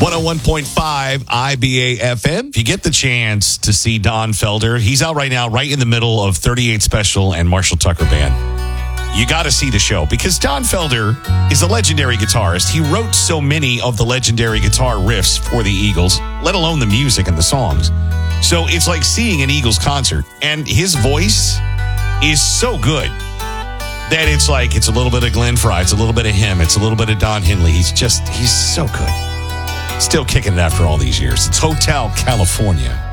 101.5 IBA FM. If you get the chance to see Don Felder, he's out right now, right in the middle of 38 Special and Marshall Tucker Band. You got to see the show because Don Felder is a legendary guitarist. He wrote so many of the legendary guitar riffs for the Eagles, let alone the music and the songs. So it's like seeing an Eagles concert. And his voice is so good that it's like it's a little bit of Glenn Frey, it's a little bit of him, it's a little bit of Don Henley. He's so good. Still kicking it after all these years. It's Hotel California.